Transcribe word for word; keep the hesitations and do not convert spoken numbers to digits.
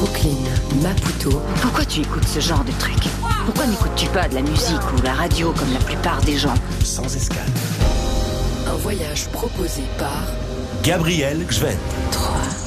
Brooklyn, Maputo. Pourquoi tu écoutes ce genre de truc? Pourquoi n'écoutes-tu pas de la musique ou la radio comme la plupart des gens? Sans escale. Un voyage proposé par Gabriel Gvent. trois.